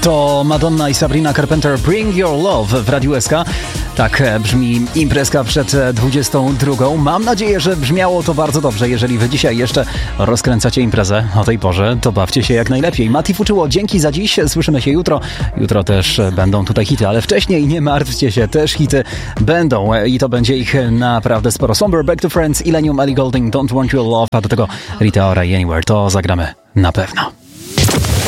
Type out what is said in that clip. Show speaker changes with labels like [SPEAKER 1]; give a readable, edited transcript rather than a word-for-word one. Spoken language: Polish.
[SPEAKER 1] To Madonna i Sabrina Carpenter, Bring Your Love w Radiu SK. Tak brzmi imprezka przed 22. Mam nadzieję, że brzmiało to bardzo dobrze. Jeżeli wy dzisiaj jeszcze rozkręcacie imprezę o tej porze, to bawcie się jak najlepiej. Mati Fuczyło, dzięki za dziś. Słyszymy się jutro. Jutro też będą tutaj hity, ale wcześniej nie martwcie się, też hity będą i to będzie ich naprawdę sporo. Somber, Back to Friends, Illenium, Ellie Goulding, Don't Want Your Love, a do tego Rita Ora i Anywhere. To zagramy na pewno.